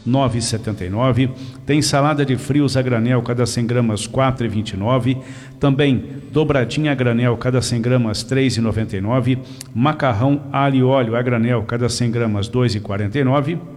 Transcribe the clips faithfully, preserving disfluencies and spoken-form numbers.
nove reais e setenta e nove centavos. Tem salada de frios a granel, cada cem gramas, quatro reais e vinte e nove centavos. Também dobradinha a granel, cada cem gramas, três reais e noventa e nove centavos. Macarrão alho e óleo a granel, cada cem gramas, dois reais e quarenta e nove centavos.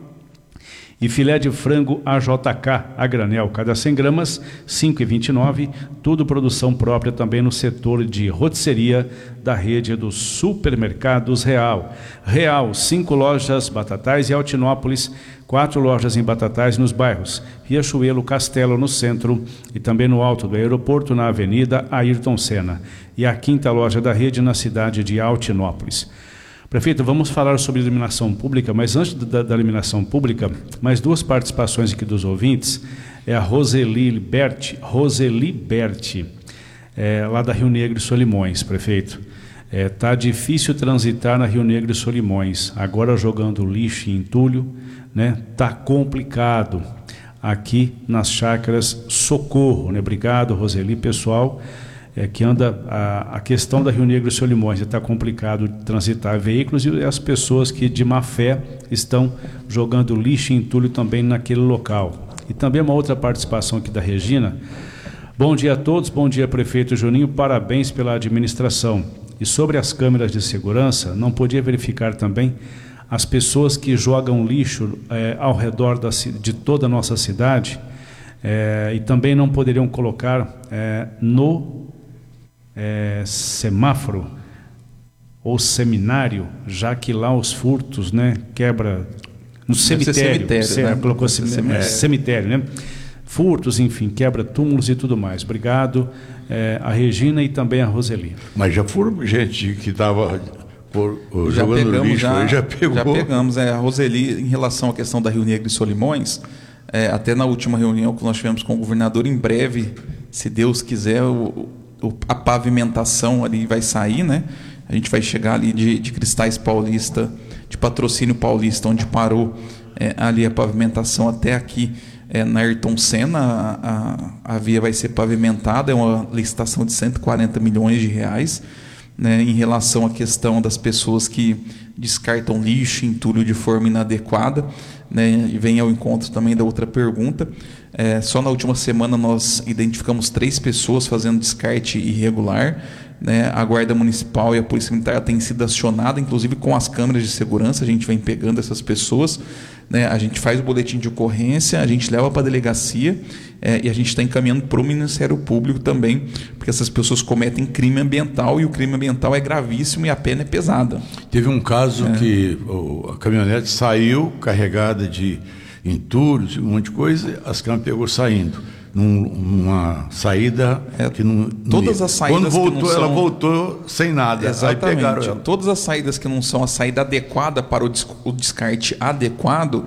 E filé de frango A J K a granel, cada cem gramas, cinco reais e vinte e nove centavos. Tudo produção própria também no setor de rotisseria da rede dos supermercados Real. Real, cinco lojas Batatais e Altinópolis, quatro lojas em Batatais nos bairros Riachuelo, Castelo no centro e também no alto do aeroporto na avenida Ayrton Senna. E a quinta loja da rede na cidade de Altinópolis. Prefeito, vamos falar sobre iluminação pública, mas antes da, da iluminação pública, mais duas participações aqui dos ouvintes. É a Roseli Berti, Roseli Berti, é, lá da Rio Negro e Solimões, prefeito. É, tá difícil transitar na Rio Negro e Solimões, agora jogando lixo em entulho, né? Tá complicado aqui nas chácaras Socorro, né? Obrigado, Roseli, pessoal. É, que anda a, a questão da Rio Negro e Solimões, está complicado transitar veículos e as pessoas que de má fé estão jogando lixo e entulho também naquele local. E também uma outra participação aqui da Regina. Bom dia a todos, bom dia prefeito Juninho, parabéns pela administração. E sobre as câmeras de segurança, não podia verificar também as pessoas que jogam lixo é, ao redor da, de toda a nossa cidade é, e também não poderiam colocar é, no É, semáforo ou seminário, já que lá os furtos, né, quebra no cemitério, cemitério, você né? colocou cemitério, é. cemitério, né? Furtos, enfim, quebra túmulos e tudo mais. Obrigado, é, a Regina e também a Roseli. Mas já foram gente que estava já jogando pegamos, lixo, já, já pegou. Já pegamos, é, a Roseli, em relação à questão da Rio Negro e Solimões, é, até na última reunião que nós tivemos com o governador, em breve, se Deus quiser, o a pavimentação ali vai sair, né? A gente vai chegar ali de, de Cristais Paulista, de Patrocínio Paulista, onde parou é, ali a pavimentação até aqui é, na Ayrton Senna. A, a, a via vai ser pavimentada, é uma licitação de cento e quarenta milhões de reais, né? Em relação à questão das pessoas que descartam lixo, entulho de forma inadequada, né? E vem ao encontro também da outra pergunta. É, só na última semana nós identificamos três pessoas fazendo descarte irregular, né? A Guarda Municipal e a Polícia Militar têm sido acionadas, inclusive com as câmeras de segurança, a gente vem pegando essas pessoas, né? A gente faz o boletim de ocorrência, a gente leva para a delegacia é, e a gente está encaminhando para o Ministério Público também, porque essas pessoas cometem crime ambiental e o crime ambiental é gravíssimo e a pena é pesada. Teve um caso é. que o, a caminhonete saiu carregada de entulhos, um monte de coisa, as câmeras pegou saindo num, numa saída é, que não, todas não as saídas quando voltou que não são... ela voltou sem nada. Exatamente. Aí pegaram ela. Todas as saídas que não são a saída adequada para o, o descarte adequado,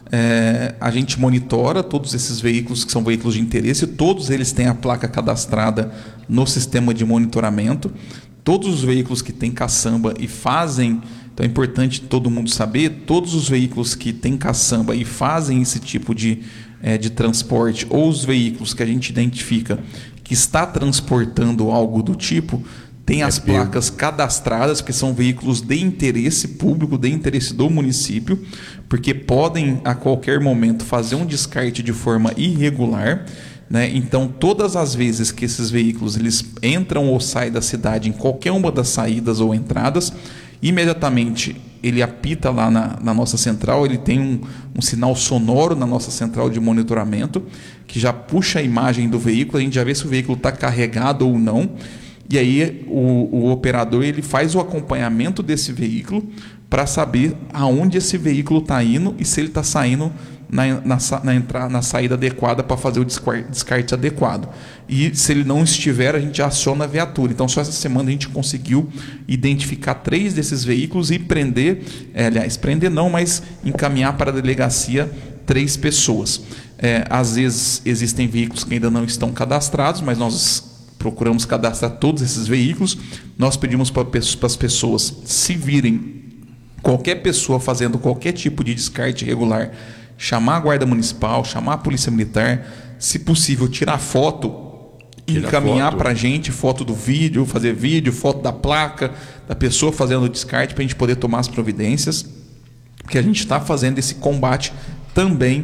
é, a gente monitora todos esses veículos que são veículos de interesse, todos eles têm a placa cadastrada no sistema de monitoramento, todos os veículos que têm caçamba e fazem. Então é importante todo mundo saber, todos os veículos que têm caçamba e fazem esse tipo de, é, de transporte, ou os veículos que a gente identifica que está transportando algo do tipo, tem as é placas cadastradas, porque são veículos de interesse público, de interesse do município, porque podem a qualquer momento fazer um descarte de forma irregular, né? Então todas as vezes que esses veículos eles entram ou saem da cidade em qualquer uma das saídas ou entradas, imediatamente ele apita lá na, na nossa central, ele tem um, um sinal sonoro na nossa central de monitoramento, que já puxa a imagem do veículo, a gente já vê se o veículo está carregado ou não, e aí o, o operador ele faz o acompanhamento desse veículo para saber aonde esse veículo está indo e se ele está saindo na, na, na, entrada, na saída adequada para fazer o descarte adequado. E se ele não estiver, a gente aciona a viatura. Então, só essa semana a gente conseguiu identificar três desses veículos e prender, é, aliás, prender não, mas encaminhar para a delegacia três pessoas. É, às vezes existem veículos que ainda não estão cadastrados, mas nós procuramos cadastrar todos esses veículos. Nós pedimos para as pessoas, se virem qualquer pessoa fazendo qualquer tipo de descarte irregular, chamar a Guarda Municipal, chamar a Polícia Militar, se possível tirar foto e encaminhar para a gente foto do vídeo, fazer vídeo, foto da placa, da pessoa fazendo o descarte para a gente poder tomar as providências, porque a gente está fazendo esse combate também